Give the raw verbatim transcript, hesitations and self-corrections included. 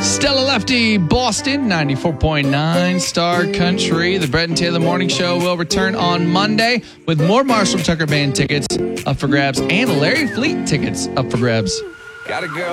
Stella Lefty, Boston, ninety-four point nine Star Country. The Brett and Taylor Morning Show will return on Monday with more Marshall Tucker Band tickets up for grabs and Larry Fleet tickets up for grabs. Got a girl.